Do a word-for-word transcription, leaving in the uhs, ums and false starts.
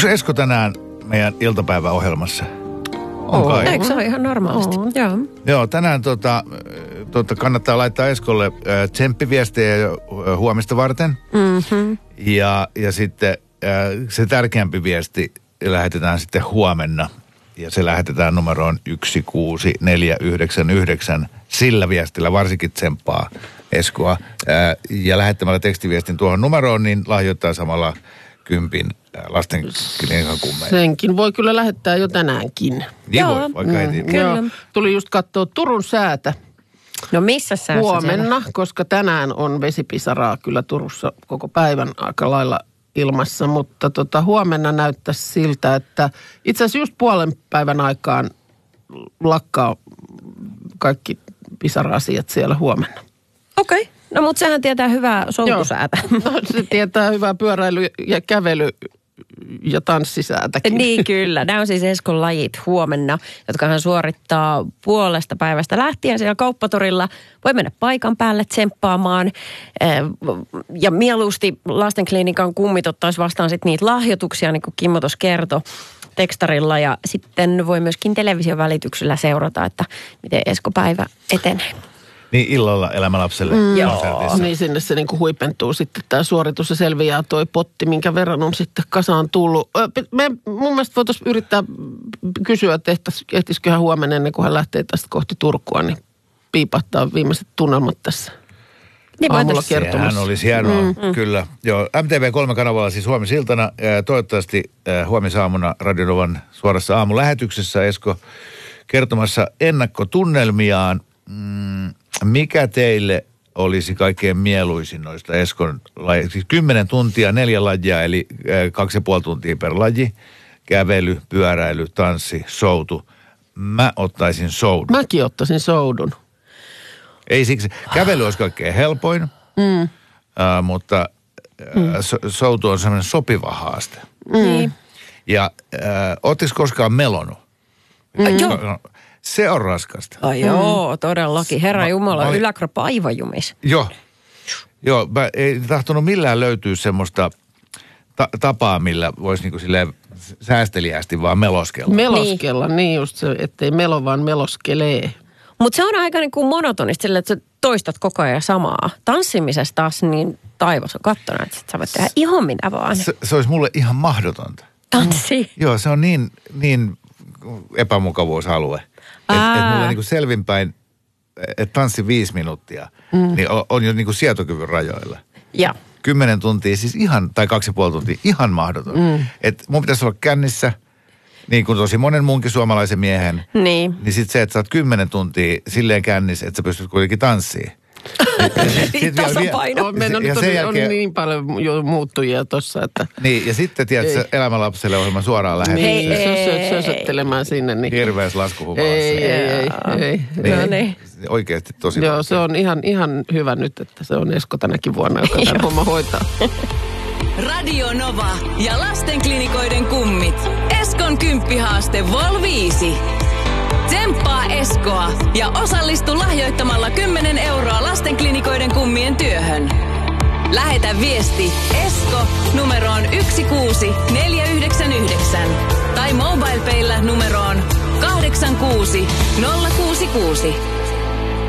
Onko Esko tänään meidän iltapäiväohjelmassa? On kai. Eikö se ole ihan normaalisti? On. Joo. Joo, tänään tota, tota, kannattaa laittaa Eskolle äh, tsemppiviestejä äh, huomista varten. Mm-hmm. Ja, ja sitten äh, se tärkeämpi viesti lähetetään sitten huomenna. Ja se lähetetään numeroon yksi kuusi neljä yhdeksän yhdeksän. Sillä viestillä varsinkin tsemppaa Eskoa. Ää, ja lähettämällä tekstiviestin tuohon numeroon, niin lahjoittaa samalla kympin lastenklinikan kummeja. Senkin voi kyllä lähettää jo tänäänkin. Niin voi, vaikka heti. Kyllä. Joo. Tuli just katsoa Turun säätä. No missä säässä Huomenna, siellä? koska tänään on vesipisaraa kyllä Turussa koko päivän aika lailla ilmassa, mutta tota, huomenna näyttäisi siltä, että itse asiassa just puolen päivän aikaan lakkaa kaikki pisara-asiat siellä huomenna. Okei. Okay. No mutta sehän tietää hyvää soutusäätä. No, se tietää hyvää pyöräily- ja kävely- ja tanssisäätäkin. Niin kyllä. Nämä on siis Eskon lajit huomenna, jotka hän suorittaa puolesta päivästä lähtien siellä kauppatorilla. Voi mennä paikan päälle tsemppaamaan ja mieluusti lastenklinikan kummit ottaisi vastaan sitten niitä lahjoituksia, niin kuin Kimmo tuossa kertoi tekstarilla. Ja sitten voi myöskin television välityksellä seurata, että miten Esko-päivä etenee. Niin illalla elämälapselle. Mm, joo, niin sinne se niinku huipentuu sitten tämä suoritus ja selviää toi potti, minkä verran on sitten kasaan tullut. Me mun mielestä voitaisiin yrittää kysyä, että ehtisiköhän huomenna ennen kuin hän lähtee tästä kohti Turkua, niin piipahtaa viimeiset tunnelmat tässä niin aamulla kertomassa. Sehän olisi hienoa, mm. kyllä. Joo, M T V kolme kanavalla siis huomisiltana. Toivottavasti huomisaamuna Radio Novan suorassa aamulähetyksessä Esko kertomassa ennakkotunnelmiaan. Mm, mikä teille olisi kaikkein mieluisin noista Eskon lajeja? Siis kymmenen tuntia, neljä lajia, eli kaksi ja puoli tuntia per laji. Kävely, pyöräily, tanssi, soutu. Mä ottaisin soudun. Mäkin ottaisin soudun. Ei siksi. Kävely olisi kaikkein helpoin, mm. äh, mutta äh, mm. so, soutu on semmoinen sopiva haaste. Mm. Ja äh, ootteko koskaan melonut? Mm. Joo. Se on raskasta. Ai joo, todellakin. Herra Jumala, olin... yläkroppa aivan jumis. Joo. Joo, mä ei tahtonut millään löytyä semmoista ta- tapaa, millä voisi niinku silleen säästeliästi vaan meloskella. Meloskella, niin, niin just se, ettei melo vaan meloskelee. Mutta se on aika niin kuin monotonista sillä, että sä toistat koko ajan samaa. Tanssimisessa taas niin taivas on kattona, että sä voit tehdä ihan mitä vaan. Se, se olisi mulle ihan mahdotonta. Tanssi? Mm. Joo, se on niin, niin epämukavuusalue. Että et mulla niinku selvinpäin, että tanssi viisi minuuttia, mm. niin on, on jo niinku sietokyvyn rajoilla. Ja. Kymmenen tuntia, siis ihan, tai kaksi ja puoli tuntia, ihan mahdoton. Mm. Että mun pitäisi olla kännissä, niin kuin tosi monen muunkin suomalaisen miehen. Niin. Niin sit se, että sä oot kymmenen tuntia silleen kännissä, että sä pystyt kuitenkin tanssiin. Tasapaino. On, on, ja on, jälkeen, on niin paljon jo muuttujia tossa, että... Niin, ja sitten tiedätkö, elämänlapselle ohjelman suoraan lähetykseen. Niin, sösöttelemään sinne. Niin. Hirveässä laskuhumalassa. Ei, ei, ei, ei. Niin, no niin. Oikeasti tosi Joo, vaikea. se on ihan, ihan hyvä nyt, että se on Esko tänäkin vuonna, joka tämän homma hoitaa. Radio Nova ja lastenklinikoiden kummit. Eskon kymppihaaste vol viisi. Tsemppaa Eskoa ja osallistu lahjoittamalla kymmenen euroa lastenklinikoiden kummien työhön. Lähetä viesti Esko numeroon yksi kuusi neljä yhdeksän yhdeksän tai MobilePaylla numeroon kahdeksan kuusi nolla kuusi kuusi.